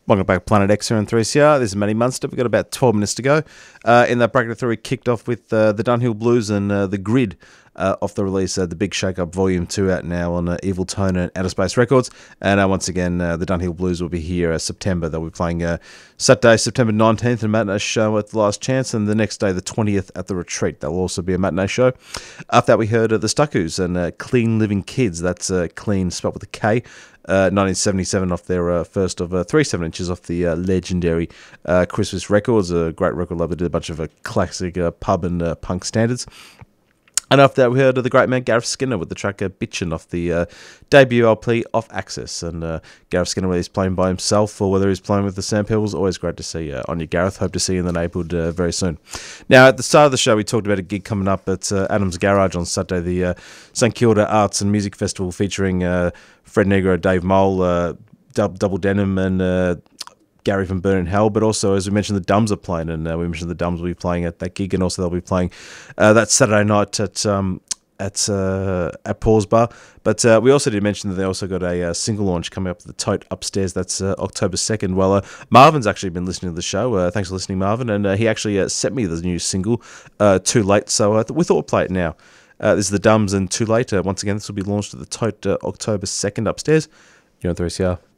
Welcome back, Planet X here on 3CR. This is Matty Munster. We've got about 12 minutes to go. In that bracket of three, we kicked off with the Dunhill Blues and The Grid off the release, The Big Shake Up Volume 2 out now on Evil Tone and Outer Space Records. And once again, the Dunhill Blues will be here September. They'll be playing Saturday, September 19th, a matinee show at the Last Chance, and the next day, the 20th, at the Retreat. There'll also be a matinee show. After that, we heard the Stuccoos and Clean Living Kids. That's clean, spelled with a K. 1977 off their first of 3 7-inches off the legendary Christmas Records, a great record label that did a bunch of classic pub and punk standards. And after that, we heard of the great man Gareth Skinner with the track Bitchin' off the debut LP Off Access. And Gareth Skinner, whether he's playing by himself or whether he's playing with the Sam Pebbles, always great to see on you, Gareth. Hope to see you in the neighbourhood very soon. Now, at the start of the show, we talked about a gig coming up at Adam's Garage on Saturday, the St Kilda Arts and Music Festival featuring Fred Negro, Dave Mole, Double Denim, and Gary from Burn in Hell, but also, as we mentioned, the Dums are playing, and we mentioned the Dums will be playing at that gig, and also they'll be playing that Saturday night at Paul's Bar. But we also did mention that they also got a single launch coming up at the Tote upstairs. That's October 2nd. Well, Marvin's actually been listening to the show. Thanks for listening, Marvin. And he actually sent me the new single, Too Late. So we thought we'd play it now. This is the Dums and Too Late. Once again, this will be launched at the Tote October 2nd upstairs. You're on 3CR.